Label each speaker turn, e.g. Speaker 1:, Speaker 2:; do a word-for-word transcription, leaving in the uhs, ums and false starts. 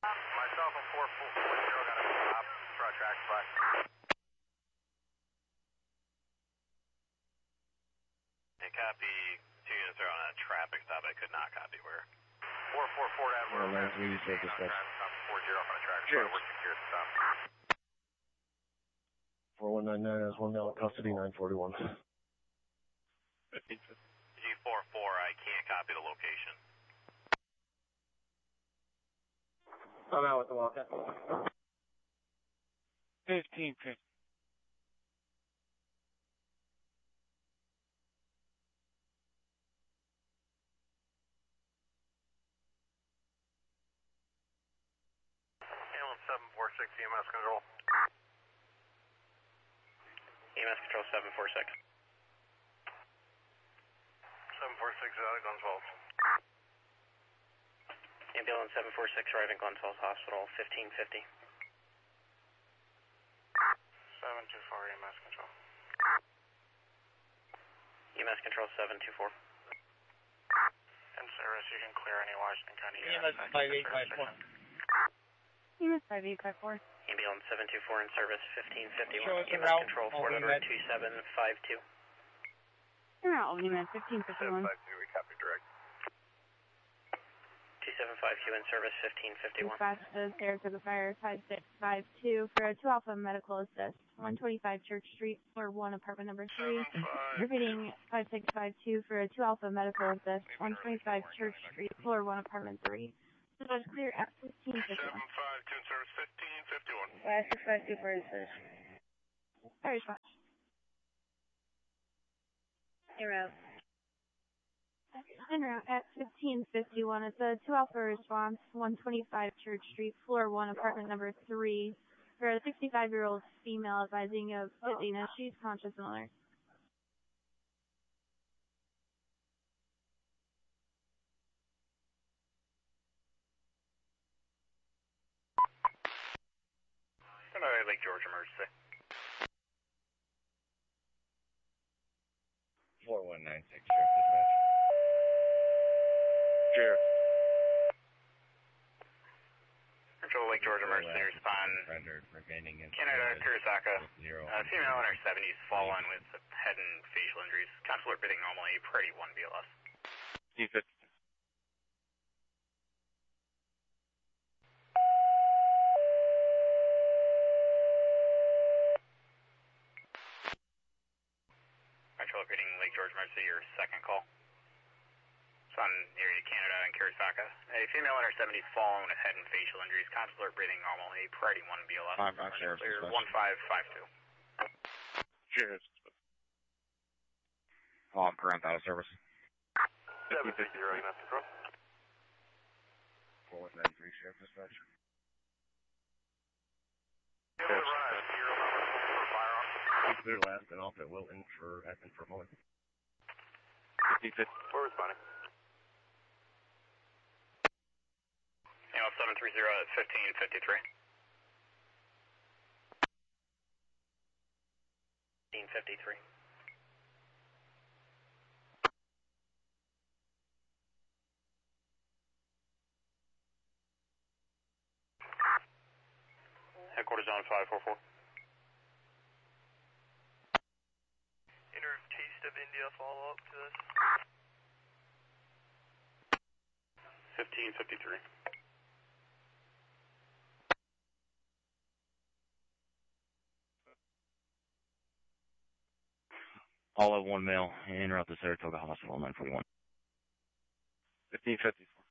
Speaker 1: Myself and four four zero got a stop. Truck track flash.
Speaker 2: Hey, copy. Two units are on a traffic stop. I could not copy where.
Speaker 1: four four four that
Speaker 3: Well, man, we need to take this back.
Speaker 1: four zero on a track.
Speaker 3: Cheers.
Speaker 1: We're secure stop.
Speaker 3: four one nine nine has one male in custody, nine forty-one.
Speaker 2: G four four, I can't copy the location.
Speaker 4: I'm out with the walk-up.
Speaker 5: Fifteen fifty.
Speaker 1: Ambulance seven four six E M S control.
Speaker 2: E M S control seven four six.
Speaker 1: seven four six out of Glens Falls.
Speaker 2: Ambulance seven four six arriving Glens Falls Hospital, fifteen fifty.
Speaker 1: seven two four E M S control.
Speaker 2: E M S control seven two four.
Speaker 1: In service, you can clear any Washington County
Speaker 4: E M S five eight five four.
Speaker 6: E M S five eight five four.
Speaker 2: Ambulance seven two four in service, fifteen fifty-one.
Speaker 4: Show us
Speaker 2: E M
Speaker 4: the
Speaker 2: S
Speaker 4: route.
Speaker 2: control
Speaker 4: I'll
Speaker 2: four
Speaker 4: be
Speaker 2: number
Speaker 4: med.
Speaker 2: two seven five two.
Speaker 6: You're out, E M S fifteen fifty-one.
Speaker 1: seven five two, we copy direct.
Speaker 2: two seven five two in service, fifteen fifty-one.
Speaker 6: Dispatch to Saratoga Fire five six five two for a two Alpha medical assist, one twenty-five Church Street, floor one, apartment number three. Repeating five six five two for a two Alpha medical assist, one twenty-five Church Street, floor one, apartment three. Dispatch clear at fifteen fifty-one.
Speaker 1: seven five two in service, fifteen fifty-one.
Speaker 6: five six five two for instance. Fire dispatch. En route. En route at fifteen fifty-one. It's a two Alpha response, one twenty-five Church Street, floor one, apartment number three. For a sixty-five-year-old female advising of dizziness. She's conscious and alert.
Speaker 2: Another Lake George emergency.
Speaker 3: four one nine six, Sheriff Dispatch.
Speaker 5: Cheers.
Speaker 2: Control Lake George emergency respond.
Speaker 3: Rendered remaining in
Speaker 2: Canada, Kurisaka.
Speaker 3: zero.
Speaker 2: Uh, female in her seventies, fallen with head and facial injuries. Consular breathing normally, pretty one B L S.
Speaker 5: fifteen fifty.
Speaker 2: Control repeating Lake George emergency, your second call. It's on area Canada and Kurisaka. A female in her seventies, fallen with head and facial injuries. Consular breathing normally, pretty one B L S.
Speaker 3: I'm, I'm Sheriff
Speaker 2: Clear
Speaker 3: Dispatch.
Speaker 2: one five five two.
Speaker 5: Cheers.
Speaker 3: Oh, I'm current out of service.
Speaker 1: seven six zero E M S control.
Speaker 3: four one nine three, Sheriff Dispatch.
Speaker 1: You'll arrive, serial number for firearm.
Speaker 3: We cleared last and off at Wilton for Ethan for a moment.
Speaker 5: fifteen fifty.
Speaker 1: We're responding.
Speaker 2: You know, seven three zero at fifteen fifty-three. fifteen fifty-three. Headquarters on five four four.
Speaker 7: Inner Taste of India follow up to this.
Speaker 2: fifteen fifty-three.
Speaker 3: All of one male, en route to Saratoga Hospital, nine forty-one.
Speaker 5: fifteen fifty.